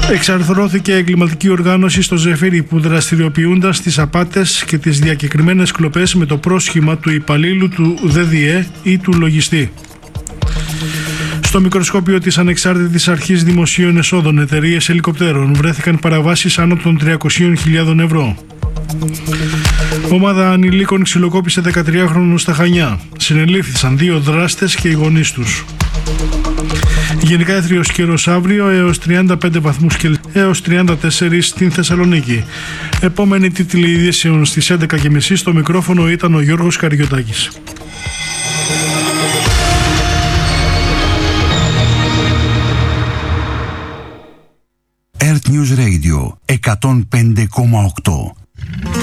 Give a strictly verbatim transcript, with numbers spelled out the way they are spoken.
Εξαρθρώθηκε εγκληματική οργάνωση στο Ζεφύρι που δραστηριοποιούνταν στις απάτες και τις διακεκριμένες κλοπές με το πρόσχημα του υπαλλήλου του ΔΔΕ ή του λογιστή. Στο μικροσκόπιο της Ανεξάρτητης Αρχής Δημοσίων Εσόδων εταιρείες ελικοπτέρων βρέθηκαν παραβάσεις άνω των τριακόσιες χιλιάδες ευρώ. Ομάδα ανηλίκων ξυλοκόπησε δεκατριάχρονο στα Χανιά. Συνελήφθησαν δύο δράστες και οι γονείς τους. Γενικά έθριος καιρός αύριο έως τριάντα πέντε βαθμούς και έως τριάντα τέσσερα στην Θεσσαλονίκη. Επόμενη τίτλη ειδήσεων στις έντεκα και μισή. Στο μικρόφωνο ήταν ο Γιώργος Καριωτάκης. Earth News Radio εκατόν πέντε κόμμα οκτώ.